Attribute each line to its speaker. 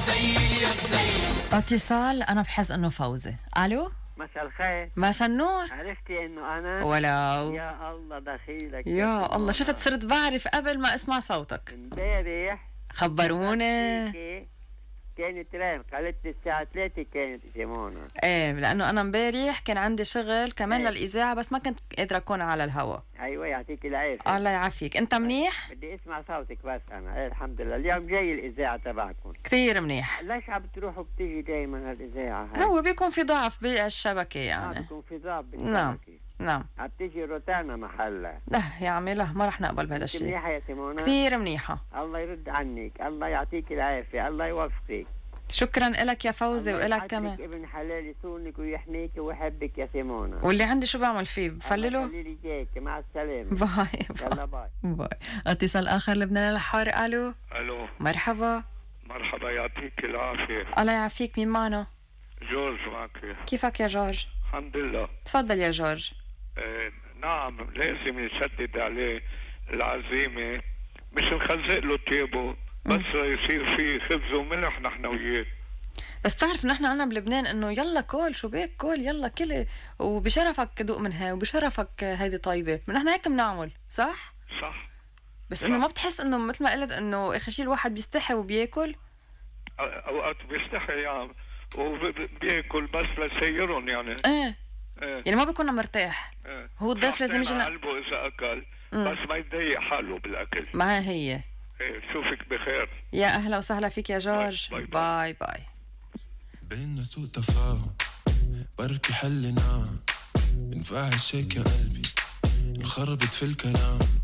Speaker 1: اتصال أنا بحس إنه فوزي. ألو
Speaker 2: مساء الخير.
Speaker 1: مساء النور.
Speaker 2: عرفتي انه انا
Speaker 1: ولو
Speaker 2: يا الله دخيلك
Speaker 1: يا الله شفت صرت بعرف قبل ما اسمع صوتك.
Speaker 2: امبارح
Speaker 1: خبروني.
Speaker 2: كانت رام قالت لي الساعة 3 كانت سيمونة.
Speaker 1: ايه لأنه أنا امبارح كان عندي شغل كمان للإذاعة بس ما كنت قادرة أكون على الهوا.
Speaker 2: أيوة يعطيك العافية.
Speaker 1: الله يعافيك. أنت منيح؟
Speaker 2: بدي أسمع صوتك بس أنا. إيه الحمد لله اليوم جاي الإذاعة تبعكم
Speaker 1: كثير منيح.
Speaker 2: ليش عم بتروحوا بتيجي دايما هالإذاعة هاي؟
Speaker 1: هو بيكون في ضعف بالشبكة يعني.
Speaker 2: بيكون في ضعف بالشبكة.
Speaker 1: نعم
Speaker 2: عم تيجي روتانا محلها.
Speaker 1: لا يا عمي لا ما رح نقبل بهذا الشيء.
Speaker 2: منيحة يا سيمونة؟
Speaker 1: كثير منيحة.
Speaker 2: الله يرد عنك، الله يعطيك العافية، الله يوفقك.
Speaker 1: شكرا لك يا فوزي وإلك كمان.
Speaker 2: ابن حلال يصونك ويحميك ويحبك يا سيمونة.
Speaker 1: واللي عندي شو بعمل فيه بفلله؟
Speaker 2: خليلي جاك مع السلامة.
Speaker 1: باي
Speaker 2: يلا باي
Speaker 1: باي. اتصال آخر لبنان الحار. ألو مرحبا.
Speaker 3: مرحبا يعطيك العافية.
Speaker 1: الله يعافيك. مين معنا؟
Speaker 3: جورج معك.
Speaker 1: كيفك يا جورج؟
Speaker 3: الحمد لله.
Speaker 1: تفضل يا جورج.
Speaker 3: نعم لازم يسدد عليه العزيمة مش نخزق له تيابه بس يصير فيه خبز وملح نحن وياه.
Speaker 1: بس بتعرف نحن عنا بلبنان انه يلا كل شو بيك كل يلا كلي وبشرفك دوق من هاي وبشرفك هيدي طيبة. نحن هيك بنعمل صح؟
Speaker 3: صح.
Speaker 1: بس انه ما بتحس انه مثل ما قلت انه اخر شيء الواحد بيستحي وبياكل؟
Speaker 3: اوقات بيستحي يعني وبياكل بس لسيرهم يعني.
Speaker 1: ايه يعني ما بيكون مرتاح. هو الضيف لازم يجي
Speaker 3: قلبه اذا اكل بس ما يضايق حاله بالاكل.
Speaker 1: ما هي
Speaker 3: شوفك بخير.
Speaker 1: يا اهلا وسهلا فيك يا جورج. باي باي.
Speaker 4: بيننا سوء تفاهم بركي حلنا بنفعل شيك يا قلبي انخربت في الكلام